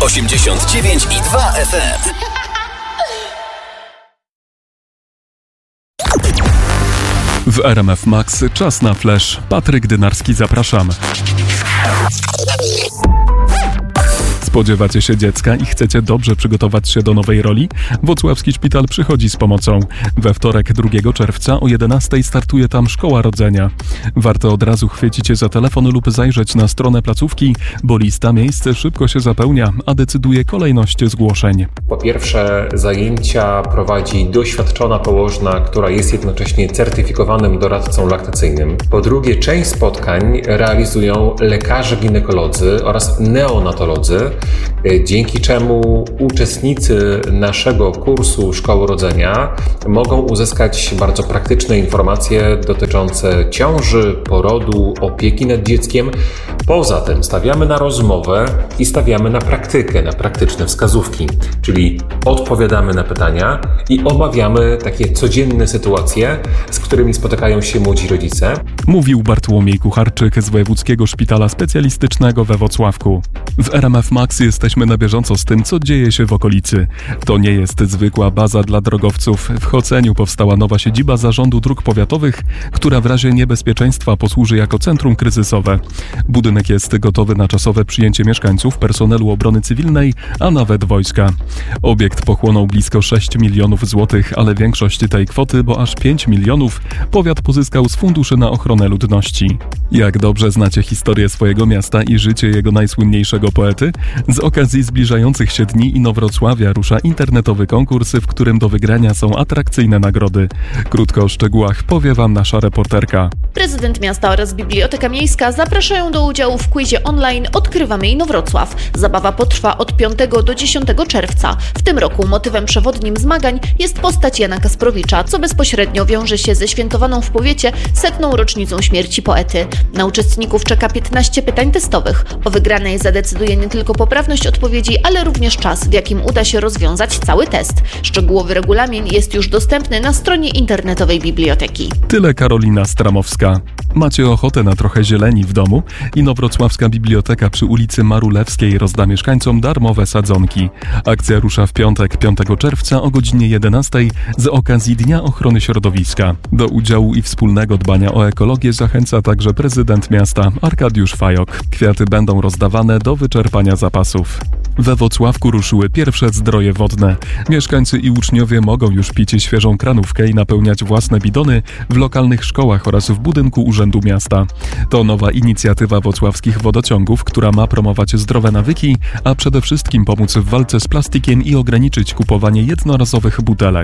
89,2 FM. W RMF Max czas na flash. Patryk Dynarski, zapraszam. Spodziewacie się dziecka i chcecie dobrze przygotować się do nowej roli? Włocławski Szpital przychodzi z pomocą. We wtorek 2 czerwca o 11 startuje tam Szkoła Rodzenia. Warto od razu chwycić się za telefon lub zajrzeć na stronę placówki, bo lista miejsc szybko się zapełnia, a decyduje kolejność zgłoszeń. Po pierwsze, zajęcia prowadzi doświadczona położna, która jest jednocześnie certyfikowanym doradcą laktacyjnym. Po drugie, część spotkań realizują lekarze ginekolodzy oraz neonatolodzy, dzięki czemu uczestnicy naszego kursu Szkoły Rodzenia mogą uzyskać bardzo praktyczne informacje dotyczące ciąży, porodu, opieki nad dzieckiem. Poza tym stawiamy na rozmowę i stawiamy na praktykę, na praktyczne wskazówki, czyli odpowiadamy na pytania i omawiamy takie codzienne sytuacje, z którymi spotykają się młodzi rodzice. Mówił Bartłomiej Kucharczyk z Wojewódzkiego Szpitala Specjalistycznego we Włocławku. W RMF Max jesteśmy na bieżąco z tym, co dzieje się w okolicy. To nie jest zwykła baza dla drogowców. W Choceniu powstała nowa siedziba Zarządu Dróg Powiatowych, która w razie niebezpieczeństwa posłuży jako centrum kryzysowe. Budynek jest gotowy na czasowe przyjęcie mieszkańców, personelu obrony cywilnej, a nawet wojska. Obiekt pochłonął blisko 6 milionów złotych, ale większość tej kwoty, bo aż 5 milionów, powiat pozyskał z funduszy na ochronę ludności. Jak dobrze znacie historię swojego miasta i życie jego najsłynniejszego poety? Z okazji zbliżających się dni Inowrocławia rusza internetowy konkurs, w którym do wygrania są atrakcyjne nagrody. Krótko o szczegółach powie Wam nasza reporterka. Prezydent miasta oraz Biblioteka Miejska zapraszają do udziału w quizie online Odkrywamy Inowrocław. Zabawa potrwa od 5 do 10 czerwca. W tym roku motywem przewodnim zmagań jest postać Jana Kasprowicza, co bezpośrednio wiąże się ze świętowaną w powiecie 100. rocznicą śmierci poety. Na uczestników czeka 15 pytań testowych. O wygranej zadecyduje nie tylko poprawność odpowiedzi, ale również czas, w jakim uda się rozwiązać cały test. Szczegółowy regulamin jest już dostępny na stronie internetowej biblioteki. Tyle Karolina Stramowska. Macie ochotę na trochę zieleni w domu? Inowrocławska Biblioteka przy ulicy Marulewskiej rozda mieszkańcom darmowe sadzonki. Akcja rusza w piątek, 5 czerwca o godzinie 11 z okazji Dnia Ochrony Środowiska. Do udziału i wspólnego dbania o ekologię zachęca także prezydent miasta Arkadiusz Fajok. Kwiaty będą rozdawane do wyczerpania zapasów. We Włocławku ruszyły pierwsze zdroje wodne. Mieszkańcy i uczniowie mogą już pić świeżą kranówkę i napełniać własne bidony w lokalnych szkołach oraz w budynku Urzędu Miasta. To nowa inicjatywa włocławskich wodociągów, która ma promować zdrowe nawyki, a przede wszystkim pomóc w walce z plastikiem i ograniczyć kupowanie jednorazowych butelek.